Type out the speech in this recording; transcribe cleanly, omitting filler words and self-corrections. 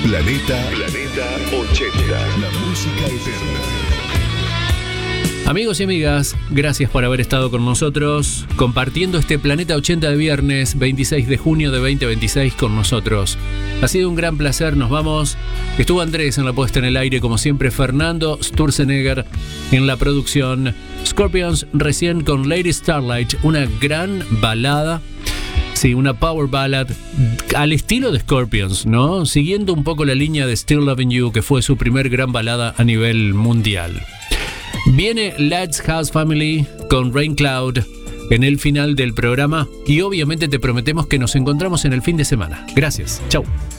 Planeta 80. La música eterna. Amigos y amigas, gracias por haber estado con nosotros, compartiendo este Planeta 80 de viernes 26 de junio de 2026 con nosotros. Ha sido un gran placer, nos vamos. Estuvo Andrés en la puesta en el aire, como siempre, Fernando Sturzenegger en la producción. Scorpions recién con Lady Starlight, una gran balada. Sí, una power ballad al estilo de Scorpions, ¿no? Siguiendo un poco la línea de Still Loving You, que fue su primer gran balada a nivel mundial. Viene Let's House Family con Rain Cloud en el final del programa y obviamente te prometemos que nos encontramos en el fin de semana. Gracias, chau.